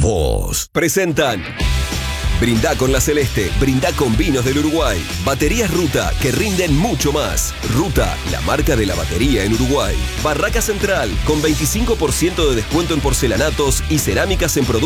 vos. Presentan Brindá con la Celeste, brindá con vinos del Uruguay. Baterías Ruta, que rinden mucho más. Ruta, la marca de la batería en Uruguay. Barraca Central, con 25% de descuento en porcelanatos y cerámicas en productos